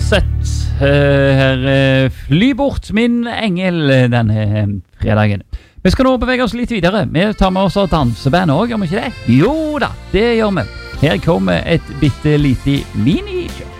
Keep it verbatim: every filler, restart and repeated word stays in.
Fawcett her fly bort min engel denne fredagen. Vi skal nå bevege oss litt videre. Vi tar med oss danseband også, gjør vi ikke det? Jo da, det gjør vi. Her kommer et bitte lite mini-kjør.